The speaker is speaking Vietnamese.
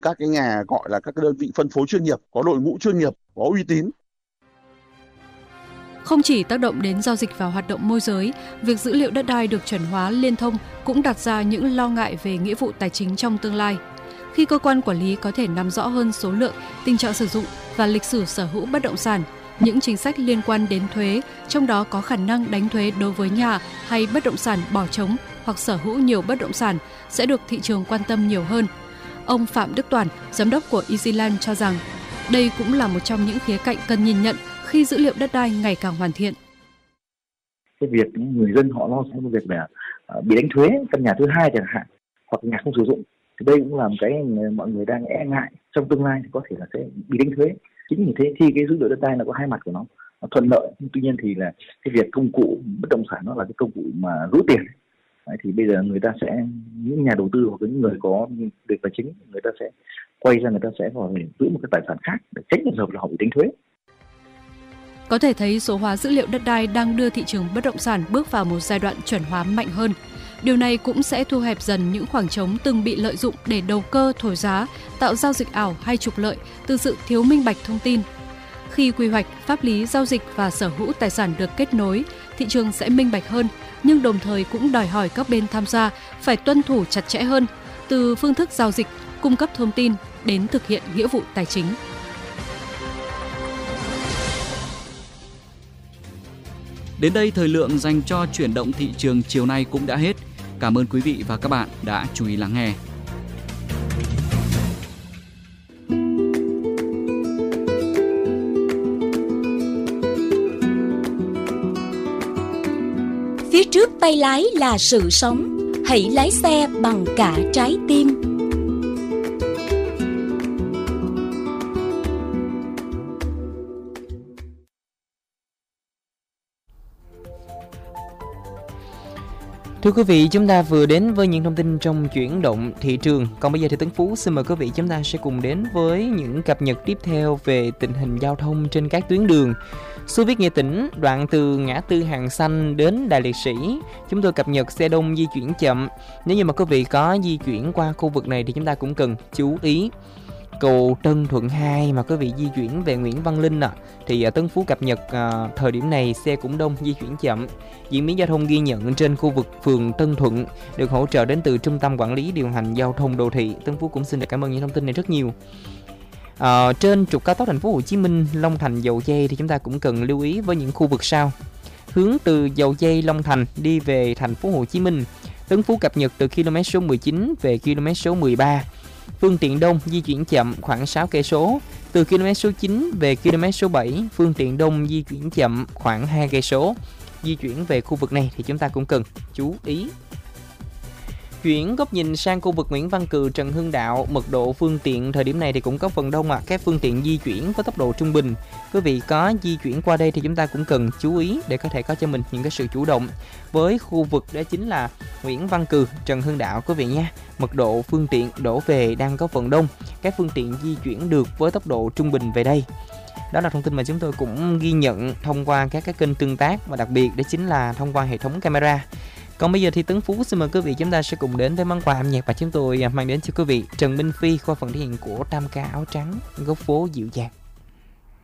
các cái nhà gọi là các cái đơn vị phân phối chuyên nghiệp, có đội ngũ chuyên nghiệp, có uy tín. Không chỉ tác động đến giao dịch và hoạt động môi giới, việc dữ liệu đất đai được chuẩn hóa liên thông cũng đặt ra những lo ngại về nghĩa vụ tài chính trong tương lai. Khi cơ quan quản lý có thể nắm rõ hơn số lượng, tình trạng sử dụng và lịch sử sở hữu bất động sản, những chính sách liên quan đến thuế, trong đó có khả năng đánh thuế đối với nhà hay bất động sản bỏ trống hoặc sở hữu nhiều bất động sản sẽ được thị trường quan tâm nhiều hơn. Ông Phạm Đức Toàn, giám đốc của EasyLand cho rằng đây cũng là một trong những khía cạnh cần nhìn nhận khi dữ liệu đất đai ngày càng hoàn thiện. Cái việc người dân họ lo sang việc là bị đánh thuế căn nhà thứ hai chẳng hạn, hoặc nhà không sử dụng, thì đây cũng là một cái mọi người đang e ngại trong tương lai thì có thể là sẽ bị đánh thuế. Chính vì thế thì cái dữ liệu đất đai nó có hai mặt của nó thuận lợi, nhưng tuy nhiên thì là cái việc công cụ bất động sản nó là cái công cụ mà rút tiền. Đấy, thì bây giờ người ta sẽ, những nhà đầu tư hoặc những người có việc tài chính, người ta sẽ quay ra, người ta sẽ phải giữ một cái tài sản khác để tránh trường hợp là họ bị đánh thuế. Có thể thấy số hóa dữ liệu đất đai đang đưa thị trường bất động sản bước vào một giai đoạn chuẩn hóa mạnh hơn. Điều này cũng sẽ thu hẹp dần những khoảng trống từng bị lợi dụng để đầu cơ thổi giá, tạo giao dịch ảo hay trục lợi từ sự thiếu minh bạch thông tin. Khi quy hoạch, pháp lý giao dịch và sở hữu tài sản được kết nối, thị trường sẽ minh bạch hơn, nhưng đồng thời cũng đòi hỏi các bên tham gia phải tuân thủ chặt chẽ hơn, từ phương thức giao dịch, cung cấp thông tin đến thực hiện nghĩa vụ tài chính. Đến đây thời lượng dành cho chuyển động thị trường chiều nay cũng đã hết. Cảm ơn quý vị và các bạn đã chú ý lắng nghe. Phía trước tay lái là sự sống, hãy lái xe bằng cả trái tim. Thưa quý vị, chúng ta vừa đến với những thông tin trong chuyển động thị trường. Còn bây giờ thì Tấn Phú xin mời quý vị chúng ta sẽ cùng đến với những cập nhật tiếp theo về tình hình giao thông trên các tuyến đường. Xô viết Nghệ Tĩnh, đoạn từ ngã tư Hàng Xanh đến Đại Liệt Sĩ, chúng tôi cập nhật xe đông di chuyển chậm. Nếu như mà quý vị có di chuyển qua khu vực này thì chúng ta cũng cần chú ý. Cầu Tân Thuận 2 mà quý vị di chuyển về Nguyễn Văn Linh thì Tấn Phú cập nhật thời điểm này xe cũng đông, di chuyển chậm. Diễn biến giao thông ghi nhận trên khu vực phường Tân Thuận được hỗ trợ đến từ Trung tâm Quản lý Điều hành Giao thông Đô thị. Tấn Phú cũng xin được cảm ơn những thông tin này rất nhiều. Trên trục cao tốc Thành phố Hồ Chí Minh Long Thành Dầu Giây thì chúng ta cũng cần lưu ý với những khu vực sau. Hướng từ Dầu Giây Long Thành đi về Thành phố Hồ Chí Minh, Tấn Phú cập nhật từ km số 19 về km số 13. Phương tiện đông di chuyển chậm khoảng 6 cây số. Từ km số 9 về km số 7, phương tiện đông di chuyển chậm khoảng 2 cây số. Di chuyển về khu vực này thì chúng ta cũng cần chú ý. Chuyển góc nhìn sang khu vực Nguyễn Văn Cừ, Trần Hưng Đạo, mật độ phương tiện thời điểm này thì cũng có phần đông các phương tiện di chuyển với tốc độ trung bình. Quý vị có di chuyển qua đây thì chúng ta cũng cần chú ý để có thể có cho mình những cái sự chủ động. Với khu vực đó chính là Nguyễn Văn Cừ, Trần Hưng Đạo quý vị nha. Mật độ phương tiện đổ về đang có phần đông. Các phương tiện di chuyển được với tốc độ trung bình về đây. Đó là thông tin mà chúng tôi cũng ghi nhận thông qua các cái kênh tương tác, và đặc biệt đó chính là thông qua hệ thống camera. Còn bây giờ thì Tấn Phú xin mời quý vị chúng ta sẽ cùng đến với món quà âm nhạc và chúng tôi mang đến cho quý vị Trần Minh Phi qua phần thể hiện của Tam Ca Áo Trắng, góc phố dịu dàng.